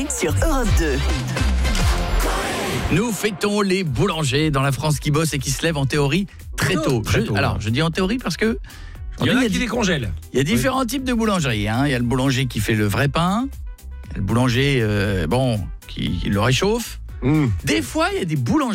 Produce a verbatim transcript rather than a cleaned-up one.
sur Europe deux. Nous fêtons les boulangers dans la France qui bosse et qui se lève en théorie très tôt. Très Je, tôt, alors, ouais. je dis en théorie parce que Il y en a il y a qui di- les congèlent. il y a différents types de boulangeries. Hein. Il y a le boulanger qui fait le vrai pain, il y a le boulanger euh, bon qui, qui le réchauffe. Mmh. Des fois, il y a des boulangers